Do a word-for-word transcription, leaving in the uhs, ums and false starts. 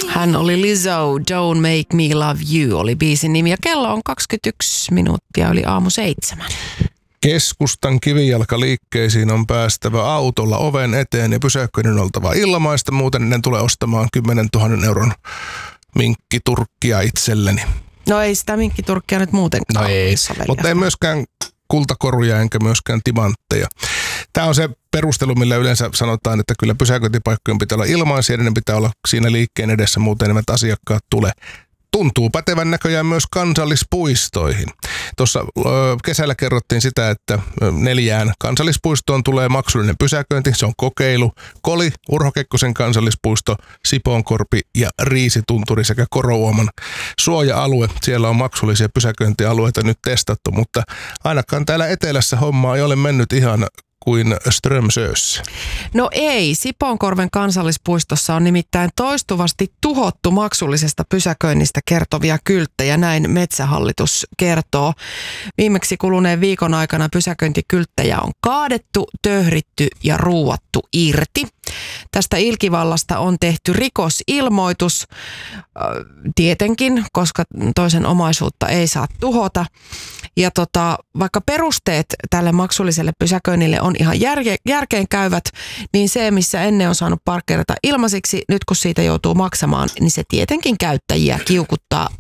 Hän oli Lizzo, Don't Make Me Love You oli biisin nimi ja kello on kaksikymmentäyksi minuuttia yli aamu seitsemän. Keskustan kivijalkaliikkeisiin on päästävä autolla oven eteen ja pysäköinnin oltava ilmaista, muuten ne tulee ostamaan kymmenen tuhannen euron minkkiturkkia itselleni. No ei sitä minkkiturkkia nyt muutenkaan. No ei, mutta ei myöskään kultakoruja enkä myöskään timantteja. Tämä on se perustelu, millä yleensä sanotaan, että kyllä pysäköintipaikkojen pitää olla ilmaisia, niin ne pitää olla siinä liikkeen edessä, muuten eivät asiakkaat tule. Tuntuu pätevän näköjään myös kansallispuistoihin. Tuossa ö, kesällä kerrottiin sitä, että neljään kansallispuistoon tulee maksullinen pysäköinti. Se on kokeilu. Koli, Urho Kekkosen kansallispuisto, Sipoonkorpi ja Riisitunturi sekä Korouoman suoja-alue. Siellä on maksullisia pysäköintialueita nyt testattu, mutta ainakaan täällä etelässä homma ei ole mennyt ihan kuin Strömsössä. No ei, Sipoonkorven kansallispuistossa on nimittäin toistuvasti tuhottu maksullisesta pysäköinnistä kertovia kylttejä, näin Metsähallitus kertoo. Viimeksi kuluneen viikon aikana pysäköintikylttejä on kaadettu, töhritty ja ruuattu irti. Tästä ilkivallasta on tehty rikosilmoitus, tietenkin, koska toisen omaisuutta ei saa tuhota. Ja tota, vaikka perusteet tälle maksulliselle pysäköinnille on ihan järke, järkeen käyvät, niin se, missä ennen on saanut parkkeerata ilmaisiksi, nyt kun siitä joutuu maksamaan, niin se tietenkin käyttäjiä kiukuttaa